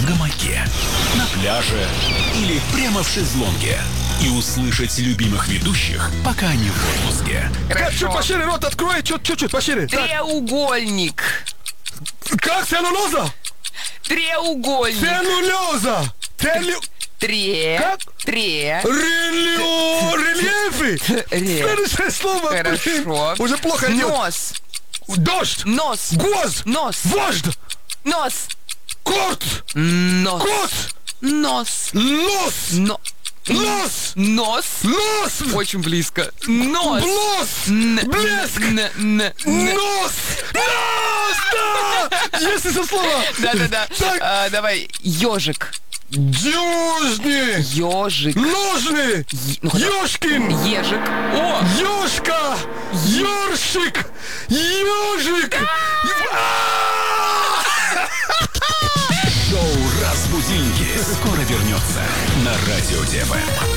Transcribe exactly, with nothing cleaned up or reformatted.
гамаке, на пляже или прямо в шезлонге. И услышать любимых ведущих, пока они в отпуске. Чуть пошире рот открой, чуть-чуть пошире. Треугольник. Как? Целлулоза? Треугольник. Целлулоза. Телю... Тре. Как? Тре. Рельо... Рельефы. Ре. Следующее слово. Хорошо. Уже плохо идет. Нос. Дождь. Нос. Гвоздь. Нос. Вождь. Нос. Кот. Нос. Кот. Нос. Нос. Но. Нос. Нос. Нос. Очень близко. Нос. Блос. Н- Блеск. н- н- н- Нос. Нос. Да. Есть это слово. Да-да-да. Так. А, давай. Ежик. Дюжни. Ежик. Ножны. Ну, хорошо. Ёшкин. Ежик. О! Ёшка. Ёршик. Ёжик. Шоу «Разбудинки» скоро вернется на Радио ТВ.